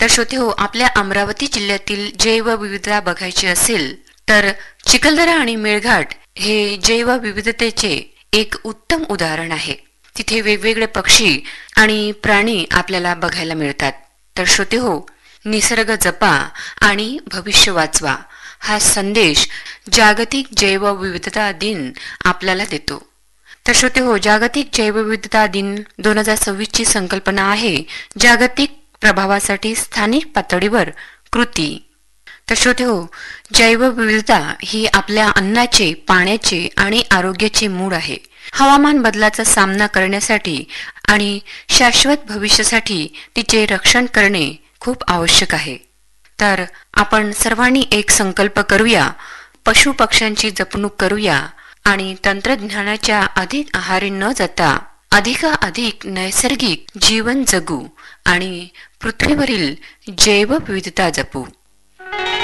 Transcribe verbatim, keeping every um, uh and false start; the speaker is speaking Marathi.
तर श्रोते हो, आपल्या अमरावती जिल्ह्यातील जैवविविधता बघायची असेल तर चिखलदरा आणि मेळघाट हे जैवविविधतेचे एक उत्तम उदाहरण आहे. तिथे वेगवेगळे पक्षी आणि प्राणी आपल्याला बघायला मिळतात. तर श्रोते हो, निसर्ग जपा आणि भविष्य वाचवा हा संदेश जागतिक जैवविविधता दिन आपल्याला देतो. तर श्रोते हो, जागतिक जैवविविधता दिन दोन हजार सव्वीस ची संकल्पना आहे जागतिक प्रभावासाठी स्थानिक पातळीवर कृती. तर श्रोते हो, जैवविविधता ही आपल्या अन्नाचे, पाण्याचे आणि आरोग्याचे मूळ आहे. हवामान बदलाचा सामना करण्यासाठी आणि शाश्वत भविष्यासाठी तिचे रक्षण करणे खूप आवश्यक आहे. तर आपण सर्वांनी एक संकल्प करूया, पशु पक्ष्यांची जपणूक करूया आणि तंत्रज्ञानाच्या अधिक आहारी न जाता अधिकाधिक नैसर्गिक जीवन जगू आणि पृथ्वीवरील जैवविविधता जपू.